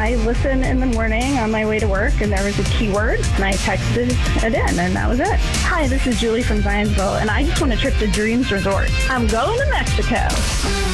I listen in the morning on my way to work, and there was a keyword, and I texted it in, and that was it. Hi, this is Julie from Zionsville, and I just want a trip to Dreams Resort. I'm going to Mexico.